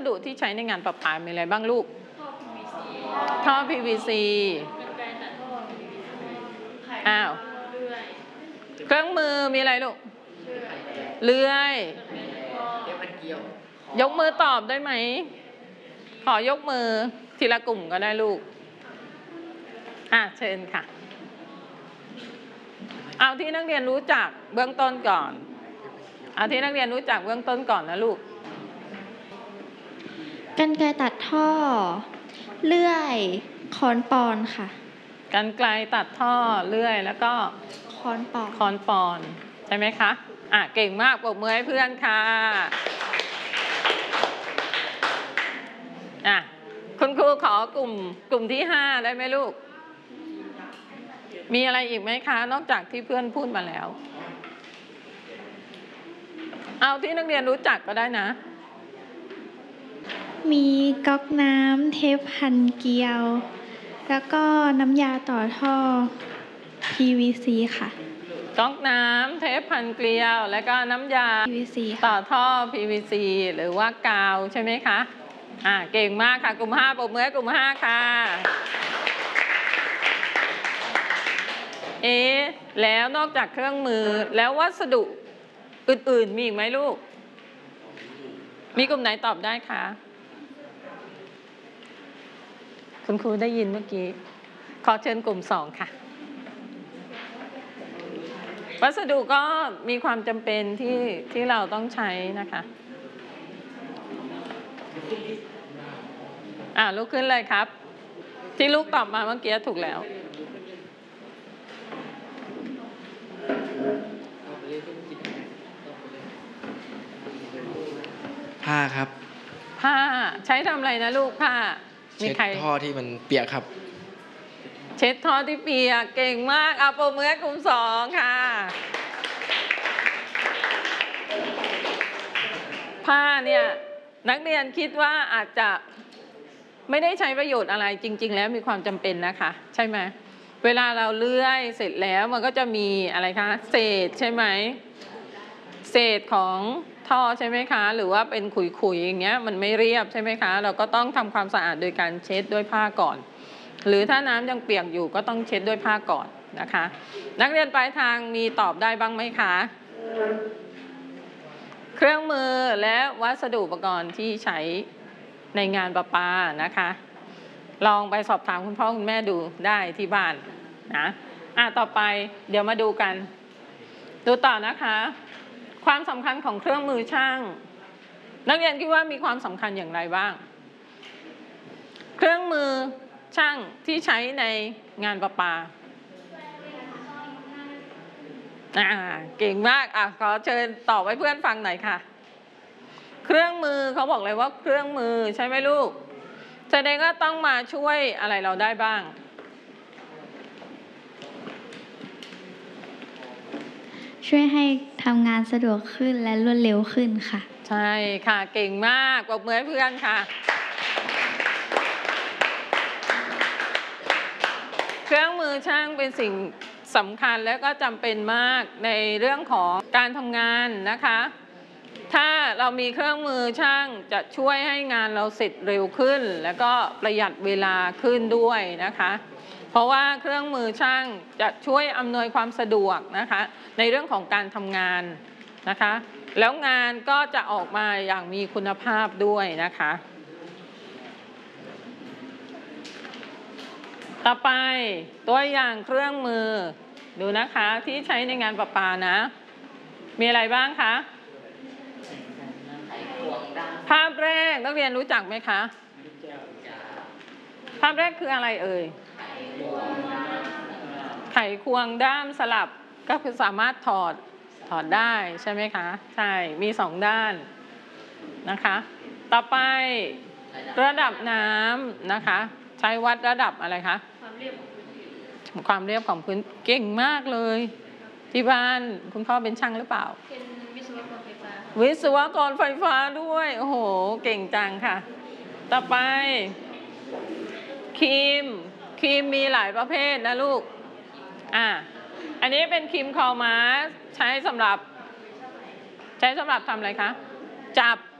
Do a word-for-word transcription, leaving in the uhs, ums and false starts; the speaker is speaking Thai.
ดุที่ใช้ในงานประปามีอะไรบ้างลูกท่อ พี วี ซี อ้าวเครื่องมือมีอะไรลูกเลื่อยยกมือตอบได้ไหมขอยกมือทีละกลุ่มก็ได้ลูกอ่ะเชิญค่ะเอาที่นักเรียนรู้จักเบื้องต้นก่อนเอาที่นักเรียนรู้จักเบื้องต้นก่อนนะลูกกรรไกรตัดท่อเลื่อยค้อนปอนค่ะกรรไกรตัดท่อเลื่อยแล้วก็ค้อนปอนค้อนปอนใช่ไหมคะอ่ะเก่งมากปรบมือให้เพื่อนค่ะอ่ะคุณครูขอกลุ่มกลุ่มที่ห้าได้ไหมลูกมีอะไรอีกไหมคะนอกจากที่เพื่อนพูดมาแล้วเอาที่นักเรียนรู้จักก็ได้นะมีก๊อกน้ำเทปพันเกลียวแล้วก็น้ำยาต่อท่อ พี วี ซี ค่ะก๊อกน้ำเทปพันเกลียวแล้วก็น้ำยาพี วี ซีต่อท่อ พี วี ซี หรือว่ากาวใช่ไหมคะอ่าเก่งมากค่ะกลุ่มห้าปรบมือให้กลุ่มห้าค่ะเอ๊ะแล้วนอกจากเครื่องมือแล้ววัสดุอื่นๆมีอีกไหมลูกมีกลุ่มไหนตอบได้คะคุณครูได้ยินเมื่อกี้ขอเชิญกลุ่มสองค่ะวัสดุก็มีความจำเป็นที่ที่เราต้องใช้นะคะอ่าลุกขึ้นเลยครับที่ลูกตอบมาเมื่อกี้ถูกแล้วผ้าครับผ้าใช้ทำอะไรนะลูกผ้าเช็ดท่อที่มันเปียกครับเช็ดท่อที่เปียกเก่งมากเอาปรบมือให้กลุ่มสองค่ะผ้าเนี่ยนักเรียนคิดว่าอาจจะไม่ได้ใช้ประโยชน์อะไรจริงๆแล้วมีความจำเป็นนะคะใช่ไหมเวลาเราเลื่อยเสร็จแล้วมันก็จะมีอะไรคะเศษใช่ไหมเศษของท่อใช่ไหมคะหรือว่าเป็นขุยๆอย่างเงี้ยมันไม่เรียบใช่ไหมคะเราก็ต้องทำความสะอาดโดยการเช็ดด้วยผ้าก่อนหรือถ้าน้ำยังเปียกอยู่ก็ต้องเช็ดด้วยผ้าก่อนนะคะนักเรียนปลายทางมีตอบได้บ้างไหมคะเครื่องมือและวัสดุอุปกรณ์ที่ใช้ในงานประปานะคะลองไปสอบถามคุณพ่อคุณแม่ดูได้ที่บ้านนะอ่ะต่อไปเดี๋ยวมาดูกันดูต่อนะคะความสำคัญของเครื่องมือช่างนักเรียนคิดว่ามีความสำคัญอย่างไรบ้างเครื่องมือช่างที่ใช้ในงานประปาอ่าเก่งมากอ่ะขอเชิญตอบให้เพื่อนฟังหน่อยค่ะเครื่องมือเขาบอกเลยว่าเครื่องมือใช่ไหมลูกแสดงว่าต้องมาช่วยอะไรเราได้บ้างช่วยให้ทำงานสะดวกขึ้นและรวดเร็วขึ้นค่ะใช่ค่ะเก่งมากปรบมือให้เพื่อนค่ะเครื่องมือช่างเป็นสิ่งสำคัญและก็จำเป็นมากในเรื่องของการทำงานนะคะถ้าเรามีเครื่องมือช่างจะช่วยให้งานเราเสร็จเร็วขึ้นแล้วก็ประหยัดเวลาขึ้นด้วยนะคะเพราะว่าเครื่องมือช่างจะช่วยอำนวยความสะดวกนะคะในเรื่องของการทำงานนะคะแล้วงานก็จะออกมาอย่างมีคุณภาพด้วยนะคะต่อไปตัวอย่างเครื่องมือดูนะคะที่ใช้ในงานประปานะมีอะไรบ้างคะภาพแรกนักเรียนรู้จักไหมคะภาพแรกคืออะไรเอ่ยไขควงด้ามสลับก็คือสามารถถอดถอดได้ใช่ไหมคะใช่มีสองด้านนะคะต่อไประดับน้ำนะคะใช้วัดระดับอะไรคะความเรียบของพื้นเก่งมากเลยที่บ้านคุณพ่อเป็นช่างหรือเปล่าเป็นวิศวกรไฟฟ้าวิศวกรไฟฟ้าด้วยโอ้โหเก่งจังค่ะต่อไปครีมครีมมีหลายประเภทนะลูกอ่ะอันนี้เป็นครีมคอมาใช้สำหรับใช้สำหรับทำอะไรคะจับ